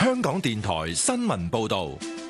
香港電台新聞報道。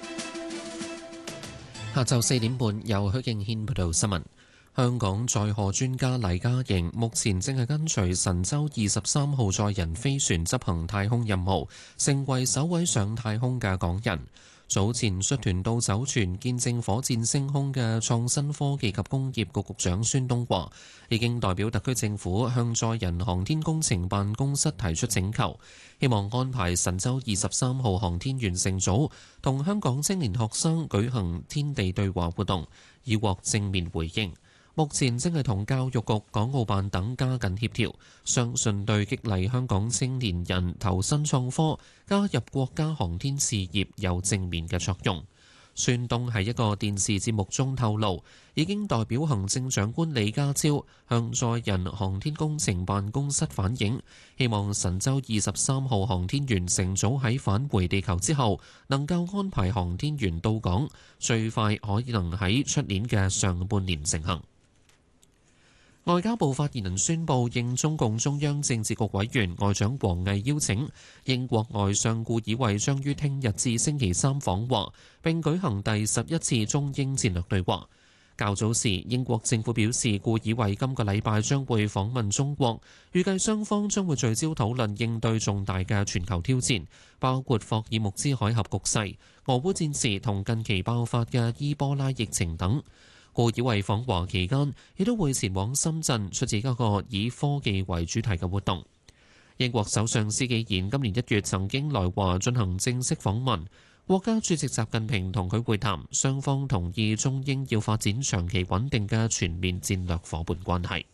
下晝4點半，由許敬軒報道新聞。香港載荷專家黎嘉瑩目前正係跟隨神舟23號載人飛船執行太空任務，成為首位上太空嘅港人。早前率團到酒泉見證火箭升空嘅創新科技及工業局局長孫東話，已經代表特區政府向載人航天工程辦公室提出請求，希望安排神舟23號航天員乘組同香港青年學生舉行天地對話活動，以獲正面回應。目前正係同教育局、港澳辦等加緊協調，相信對激勵香港青年人投身創科、加入國家航天事業有正面嘅作用。孫東喺一個電視節目中透露，已經代表行政長官李家超向載人航天工程辦公室反映，希望神舟23號航天員乘組喺返回地球之後，能夠安排航天員到港，最快可能喺出年嘅上半年成行。外交部發言人宣布，應中共中央政治局委員外長王毅邀請，英國外相顧以偉將於聽日至星期三訪華，並舉行第11次中英戰略對話。較早時，英國政府表示，顧以偉今個禮拜將會訪問中國，預計雙方將會聚焦討論應對重大嘅全球挑戰，包括霍爾木茲海峽局勢、俄烏戰事同近期爆發嘅伊波拉疫情等。顧以偉訪華期間，亦都會前往深圳出席一個以科技為主題嘅活動。英國首相施紀賢今年1月曾經來華進行正式訪問，國家主席習近平同佢會談，雙方同意中英要發展長期穩定嘅全面戰略夥伴關係。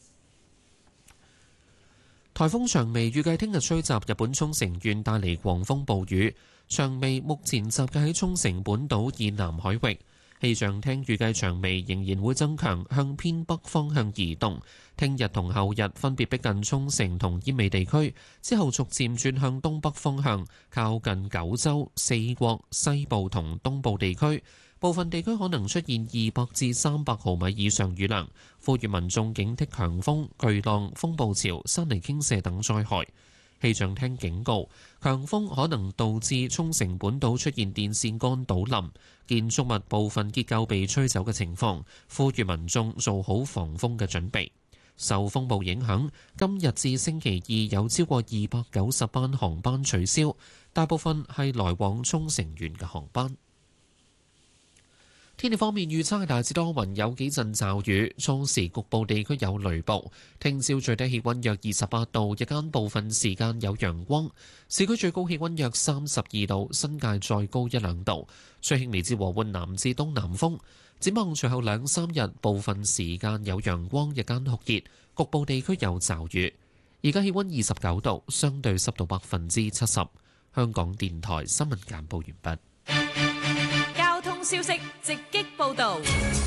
颱風長眉預計聽日吹襲日本沖繩縣，帶嚟狂風暴雨。長眉目前集結喺沖繩本島以南海域。氣象廳預計長眉仍然會增強，向偏北方向移動。聽日同後日分別逼近沖繩同奄美地區，之後逐漸轉向東北方向，靠近九州、四國、西部同東部地區。部分地區可能出現200至300毫米以上雨量，呼籲民眾警惕強風、巨浪、風暴潮、山泥傾瀉等災害。氣象廳警告，強風可能導致沖繩本島出現電線桿倒冧、建築物部分結構被吹走嘅情況，呼籲民眾做好防風嘅準備。受風暴影響，今日至星期二有超過290班航班取消，大部分係來往沖繩縣嘅航班。天氣方面預測係大致多雲，有幾陣驟雨，初時局部地區有雷暴。聽朝最低氣溫約28度，日間部分時間有陽光。市區最高氣溫約32度，新界再高1-2度。吹輕微至和緩南至東南風。展望隨後2-3日，部分時間有陽光，日間酷熱，局部地區有驟雨。而家氣溫29度，相對濕度70%。香港電台新聞簡報完畢。 消息直擊報導，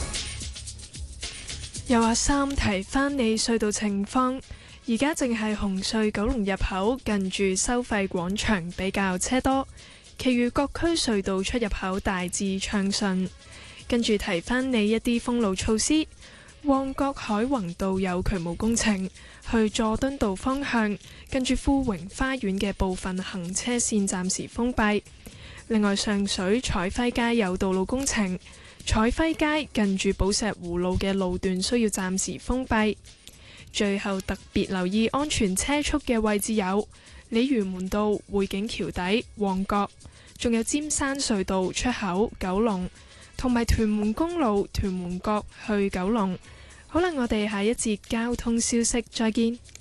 又話三提翻你隧道情況，而家淨係紅隧九龍入口近住收費廣場比較車多，其餘各區隧道出入口大致暢順。跟住提翻你一啲封路措施，旺角海泓道有渠務工程，去佐敦道方向跟住富榮花園嘅部分行車線暫時封閉。另外，上水彩輝街有道路工程，彩輝街近住寶石湖路嘅路段需要暫時封閉。最後特別留意安全車速嘅位置有鯉魚門道、匯景橋底、旺角，仲有尖山隧道出口、九龍，同埋屯門公路屯門角去九龍。好啦，我哋下一節交通消息再見。